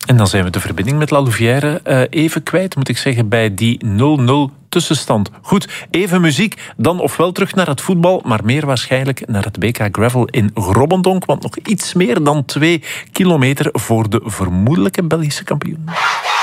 En dan zijn we de verbinding met La Louvière even kwijt, moet ik zeggen, bij die 0-0 tussenstand. Goed, even muziek, dan ofwel terug naar het voetbal, maar meer waarschijnlijk naar het BK Gravel in Grobbendonck, want nog iets meer dan 2 kilometer voor de vermoedelijke Belgische kampioen.